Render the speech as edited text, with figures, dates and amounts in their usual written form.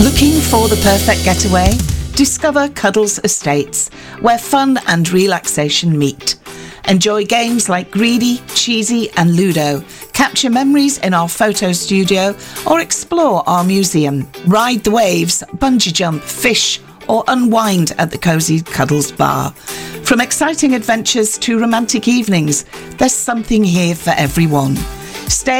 Looking for the perfect getaway? Discover Cuddles Estates, where fun and relaxation meet. Enjoy games like Greedy, Cheesy and Ludo. Capture memories in our photo studio or explore our museum. Ride the waves, bungee jump, fish or unwind at the Cosy Cuddles Bar. From exciting adventures to romantic evenings, there's something here for everyone. Stay